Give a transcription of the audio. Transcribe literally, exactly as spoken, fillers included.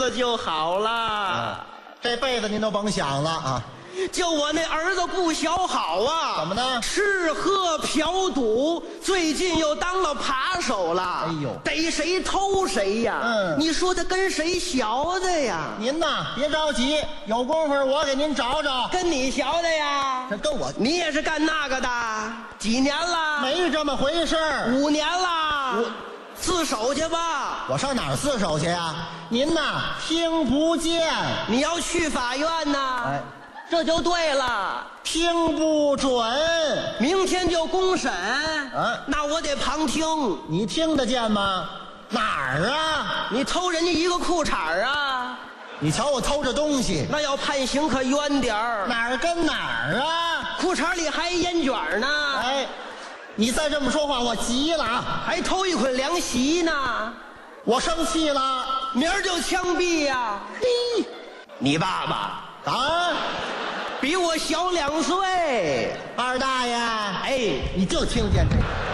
子就好了。 啊，这辈子您都甭想了啊！ 就我那儿子不小好啊！ 怎么呢？ 吃喝嫖赌，最近又当了扒手了。 哎呦， 逮谁偷谁呀！ 嗯， 你说他跟谁学的呀？ 您呐，别着急，有功夫我给您找找。 跟你学的呀？ 这跟我， 你也是干那个的？几年了？ 没这么回事儿。 五年了。 我自首去吧。 我上哪儿自首去呀？您呐，听不见。 你要去法院呐？ 哎， 这就对了。 听不准。 明天就公审。 啊， 那我得旁听。 你听得见吗？哪儿啊？ 你偷人家一个裤衩啊？ 你瞧我偷着东西， 那要判刑可冤点儿。 哪儿跟哪儿啊？ 裤衩里还烟卷呢。 哎，你再这么说话，我急了啊！ 还偷一捆凉席呢。 我生气了， 明儿就枪毙呀！嘿，你爸爸啊， 比我小两岁。 二大爷， 哎， 你就听见这个。